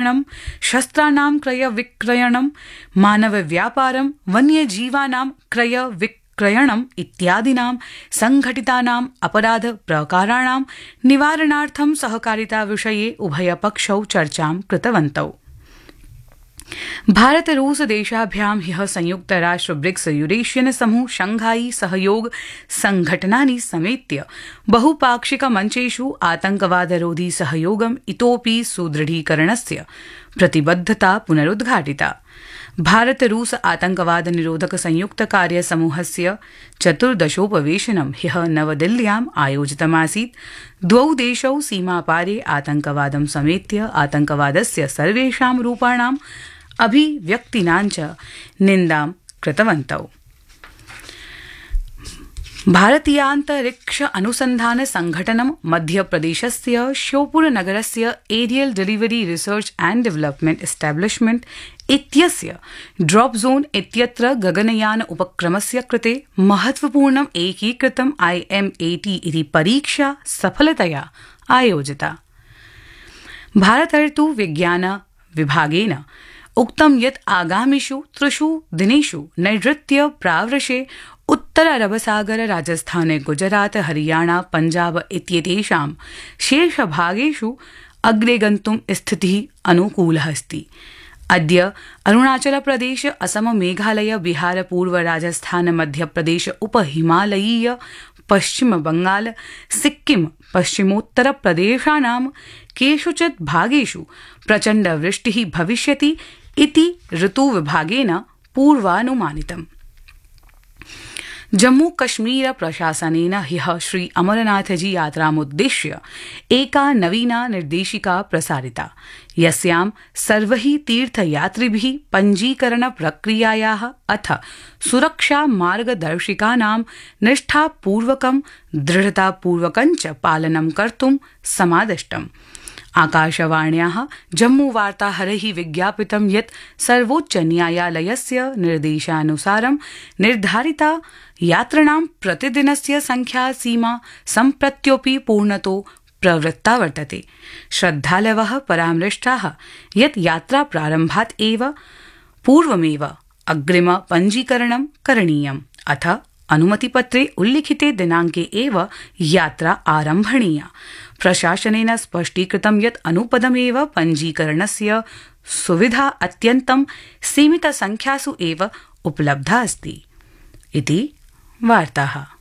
वितरणं, शस्त्राणां क्रय विक्रयणं, मानव व्यापारं, वन्यजीवानां क्रय विक्रयणम् इत्यादीनां संघटितानां अपराध प्रकाराणां निवारणार्थं सहकारिता विषये उभयपक्षौ चर्चां कृतवन्तौ। भारत रूस देशाभ्यां ह्यः संयुक्त राष्ट्र ब्रिक्स यूरेशियन समूह शंघाई सहयोग संघटनानि समेत्य बहुपाक्षिक मंचेषु आतंकवादरोधी सहयोगम् इतोपि सुदृढीकरणस्य प्रतिबद्धता पुनरुद्घाटिता। भारत रूस आतंकवाद निरोधक संयुक्त कार्य समूहस्य 14थोपवेशनं ह्यः नवदिल्ल्याम् आयोजितमासीत्। द्वौ देशौ सीमापारे आतंकवादं समेत्य आतंकवादस्य सर्वेषां रूपाणां अभिव्यक्तीनां च निन्दां कृतवन्तौ। भारतीयान्तरिक्ष अनुसंधान संघटनं मध्यप्रदेशस्य श्योपुरनगरस्य aerial delivery research and development establishment इत्यस्य ड्रॉप जोन इत्यत्र गगनयान उपक्रमस्य कृते महत्वपूर्णम् एकीकृतम् IMAT इति परीक्षा सफलतया आयोजिता। भारतर्तु विज्ञान विभागेन उक्तं यत् आगामिषु 3 दिनेषु नैऋत्य प्रावृषे उत्तर अरबसागर राजस्थान गुजरात हरियाणा पंजाब इत्येतेषां शेषभागेषु अग्रे गन्तुं स्थितिः अनुकूलः अस्ति। अद्य अरुणाचल प्रदेश असम मेघालय बिहार पूर्व राजस्थान मध्यप्रदेश उपहिमालयीय पश्चिम बंगाल सिक्किम पश्चिमोत्तर प्रदेशानां केषुचित् भागेषु प्रचण्ड वृष्टिः भविष्यति इति ऋतुविभागेन पूर्वानुमानितम्। जम्मू कश्मीर प्रशासनेन ह्यः श्री अमरनाथजी यात्रामुद्दिश्य एका नवीना निर्देशिका प्रसारिता, यस्यां सर्वैः तीर्थयात्रिभिः पञ्जीकरण प्रक्रियायाः अथ सुरक्षा मार्गदर्शिकानां निष्ठापूर्वकं दृढतापूर्वकं च पालनं कर्तुं समादिष्टम्। आकाशवाण्याः जम्मूवार्ताहरैः विज्ञापितं यत् सर्वोच्चन्यायालयस्य निर्देशानुसारं निर्धारिता यात्रिणां प्रतिदिनस्य संख्या सीमा सम्प्रत्योऽपि पूर्णतो प्रवृत्ता वर्तते। श्रद्धालवः परामृष्टाः यत् यात्राप्रारम्भात् एव पूर्वमेव अग्रिम पञ्जीकरणं करणीयम्, अथ अनुमतिपत्रे उल्लिखिते दिनाङ्के एव यात्रा आरम्भणीया। प्रशासनेन स्पष्टीकृतं यत् अनुपदमेव पञ्जीकरणस्य सुविधा अत्यन्तं सीमितसंख्यासु एव उपलब्धा अस्ति इति वार्ताः।